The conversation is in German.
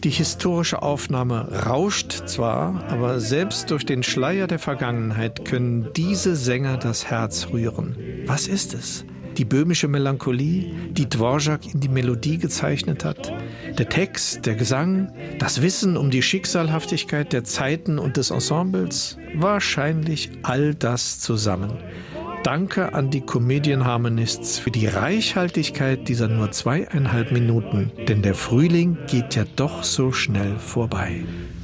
Die historische Aufnahme rauscht zwar, aber selbst durch den Schleier der Vergangenheit können diese Sänger das Herz rühren. Was ist es? Die böhmische Melancholie, die Dvorak in die Melodie gezeichnet hat? Der Text, der Gesang, das Wissen um die Schicksalhaftigkeit der Zeiten und des Ensembles? Wahrscheinlich all das zusammen. Danke an die Comedian Harmonists für die Reichhaltigkeit dieser nur 2,5 Minuten, denn der Frühling geht ja doch so schnell vorbei.